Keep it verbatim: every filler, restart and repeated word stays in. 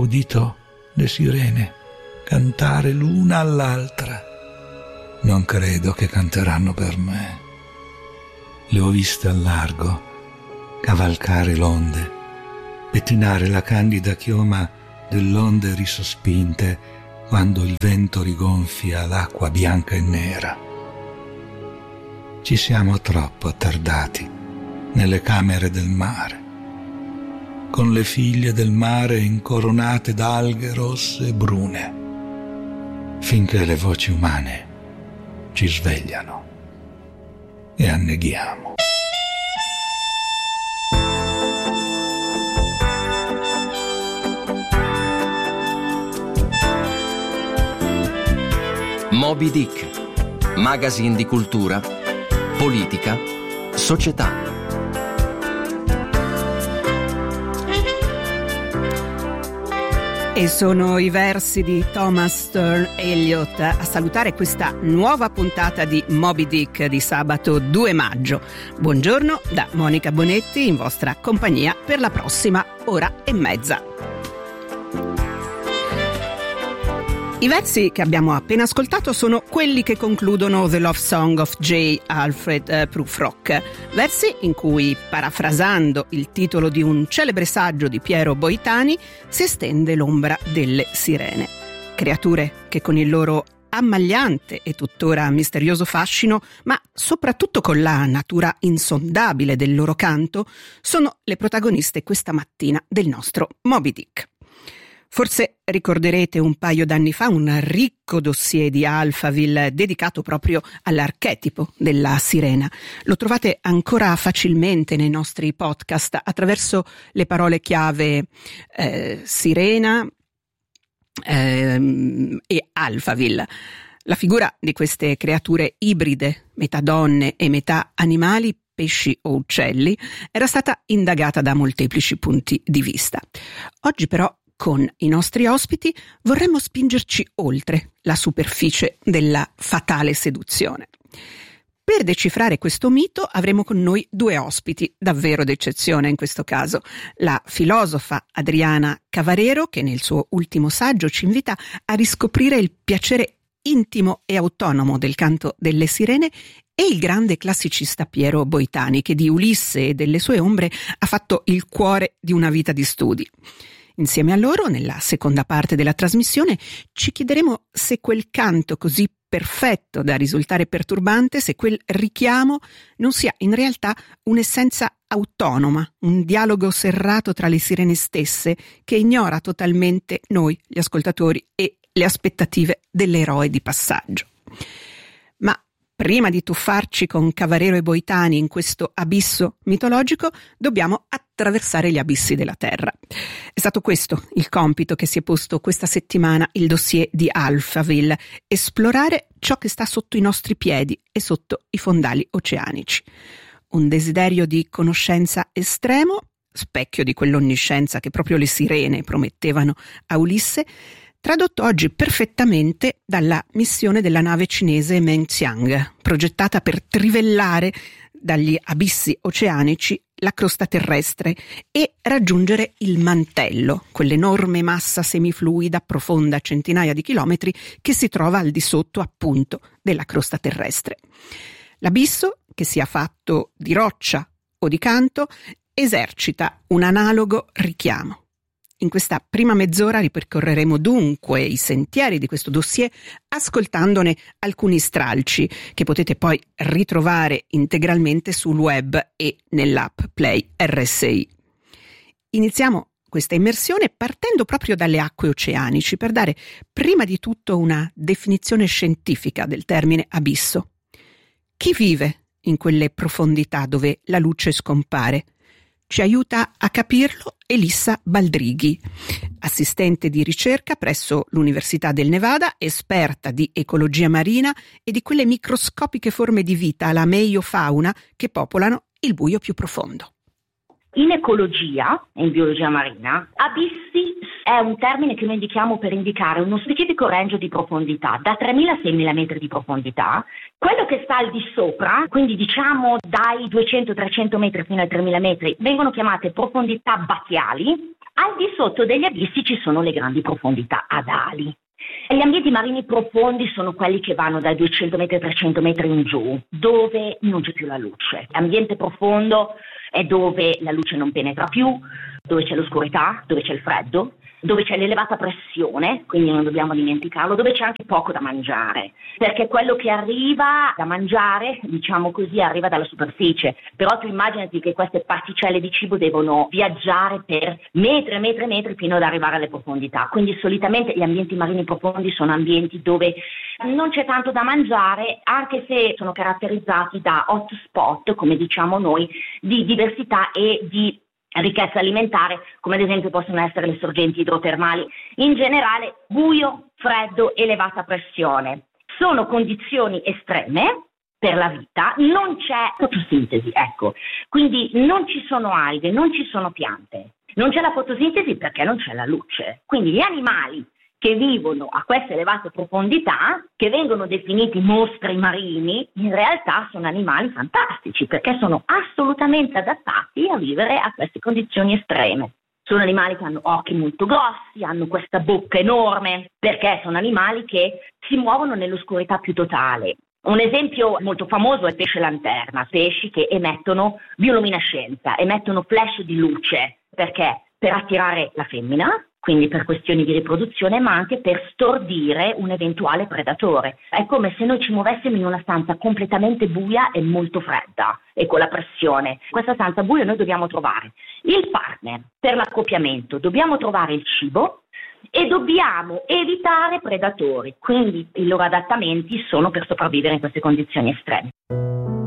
udito le sirene cantare l'una all'altra. Non credo che canteranno per me. Le ho viste al largo cavalcare l'onde, pettinare la candida chioma dell'onde risospinte quando il vento rigonfia l'acqua bianca e nera. Ci siamo troppo attardati nelle camere del mare, con le figlie del mare incoronate d'alghe rosse e brune, finché le voci umane ci svegliano e anneghiamo. Moby Dick, magazine di cultura, politica, società. E sono i versi di Thomas Sterne Eliot a salutare questa nuova puntata di Moby Dick di sabato due maggio. Buongiorno da Monica Bonetti in vostra compagnia per la prossima ora e mezza. I versi che abbiamo appena ascoltato sono quelli che concludono The Love Song of J. Alfred Prufrock, versi in cui, parafrasando il titolo di un celebre saggio di Piero Boitani, si estende l'ombra delle sirene, creature che con il loro ammagliante e tuttora misterioso fascino, ma soprattutto con la natura insondabile del loro canto, sono le protagoniste questa mattina del nostro Moby Dick. Forse ricorderete un paio d'anni fa un ricco dossier di Alphaville dedicato proprio all'archetipo della sirena. Lo trovate ancora facilmente nei nostri podcast attraverso le parole chiave eh, sirena eh, e Alphaville. La figura di queste creature ibride, metà donne e metà animali, pesci o uccelli, era stata indagata da molteplici punti di vista. Oggi però, con i nostri ospiti, vorremmo spingerci oltre la superficie della fatale seduzione. Per decifrare questo mito avremo con noi due ospiti davvero d'eccezione in questo caso. La filosofa Adriana Cavarero, che nel suo ultimo saggio ci invita a riscoprire il piacere intimo e autonomo del canto delle sirene, e il grande classicista Piero Boitani, che di Ulisse e delle sue ombre ha fatto il cuore di una vita di studi. Insieme a loro, nella seconda parte della trasmissione, ci chiederemo se quel canto così perfetto da risultare perturbante, se quel richiamo non sia in realtà un'essenza autonoma, un dialogo serrato tra le sirene stesse che ignora totalmente noi, gli ascoltatori, e le aspettative dell'eroe di passaggio. Ma prima di tuffarci con Cavarero e Boitani in questo abisso mitologico, dobbiamo attraversare gli abissi della Terra. È stato questo il compito che si è posto questa settimana il dossier di Alphaville: esplorare ciò che sta sotto i nostri piedi e sotto i fondali oceanici. Un desiderio di conoscenza estremo, specchio di quell'onniscienza che proprio le sirene promettevano a Ulisse, tradotto oggi perfettamente dalla missione della nave cinese Mengxiang, progettata per trivellare dagli abissi oceanici la crosta terrestre e raggiungere il mantello, quell'enorme massa semifluida profonda centinaia di chilometri che si trova al di sotto appunto della crosta terrestre. L'abisso, che sia fatto di roccia o di canto, esercita un analogo richiamo. In questa prima mezz'ora ripercorreremo dunque i sentieri di questo dossier, ascoltandone alcuni stralci che potete poi ritrovare integralmente sul web e nell'app Play R S I. Iniziamo questa immersione partendo proprio dalle acque oceanici per dare prima di tutto una definizione scientifica del termine abisso. Chi vive in quelle profondità dove la luce scompare? Ci aiuta a capirlo Elissa Baldrighi, assistente di ricerca presso l'Università del Nevada, esperta di ecologia marina e di quelle microscopiche forme di vita, la meiofauna, che popolano il buio più profondo. In ecologia e in biologia marina, abissi è un termine che noi indichiamo per indicare uno specifico range di profondità, da tremila a seimila metri di profondità. Quello che sta al di sopra, quindi diciamo dai duecento trecento metri fino ai tremila metri, vengono chiamate profondità batiali. Al Al di sotto degli abissi ci sono le grandi profondità ad ali. Gli ambienti marini profondi sono quelli che vanno dai duecento metri ai trecento metri in giù, dove non c'è più la luce. L'ambiente profondo è dove la luce non penetra più, dove c'è l'oscurità, dove c'è il freddo, dove c'è l'elevata pressione, quindi non dobbiamo dimenticarlo, dove c'è anche poco da mangiare, perché quello che arriva da mangiare, diciamo così, arriva dalla superficie, però tu immaginati che queste particelle di cibo devono viaggiare per metri e metri e metri fino ad arrivare alle profondità, quindi solitamente gli ambienti marini profondi sono ambienti dove non c'è tanto da mangiare, anche se sono caratterizzati da hotspot, come diciamo noi, di diversità e di ricchezza alimentare, come ad esempio possono essere le sorgenti idrotermali. In generale, buio, freddo, elevata pressione. Sono condizioni estreme per la vita, non c'è fotosintesi, ecco. Quindi non ci sono alghe, non ci sono piante. Non c'è la fotosintesi perché non c'è la luce. Quindi gli animali che vivono a queste elevate profondità, che vengono definiti mostri marini, in realtà sono animali fantastici perché sono assolutamente adattati a vivere a queste condizioni estreme. Sono animali che hanno occhi molto grossi, hanno questa bocca enorme, perché sono animali che si muovono nell'oscurità più totale. Un esempio molto famoso è il pesce lanterna, pesci che emettono bioluminescenza, emettono flash di luce, perché? Per attirare la femmina, quindi per questioni di riproduzione, ma anche per stordire un eventuale predatore. È come se noi ci muovessimo in una stanza completamente buia e molto fredda e con la pressione. In questa stanza buia noi dobbiamo trovare il partner per l'accoppiamento, dobbiamo trovare il cibo e dobbiamo evitare predatori, quindi i loro adattamenti sono per sopravvivere in queste condizioni estreme.